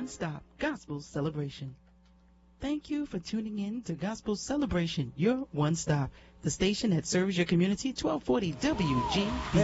one-stop gospel celebration. Thank you for tuning in to Gospel Celebration, your one-stop, the station that serves your community, 1240 WGB.